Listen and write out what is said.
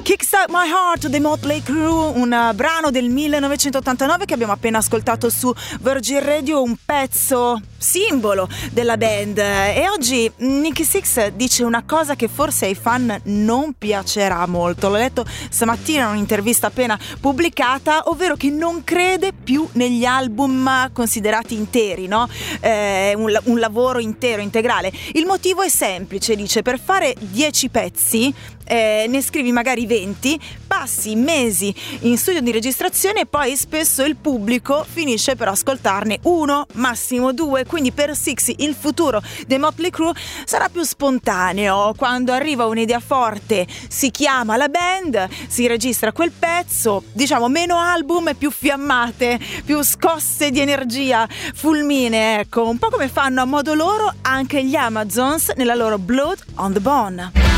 Kickstart My Heart, The Motley Crue, un brano del 1989 che abbiamo appena ascoltato su Virgin Radio, un pezzo simbolo della band. E oggi Nikki Sixx dice una cosa che forse ai fan non piacerà molto. L'ho letto stamattina in un'intervista appena pubblicata, ovvero che non crede più negli album considerati interi, no? Un lavoro intero, integrale. Il motivo è semplice, dice: per fare 10 pezzi ne scrivi magari 20, passi mesi in studio di registrazione e poi spesso il pubblico finisce per ascoltarne uno, massimo 2. Quindi per Sixx il futuro dei Motley Crue sarà più spontaneo. Quando arriva un'idea forte si chiama la band, si registra quel pezzo, diciamo meno album e più fiammate, più scosse di energia fulminee, ecco, un po' come fanno a modo loro anche gli Amazons nella loro Blood on the Bone.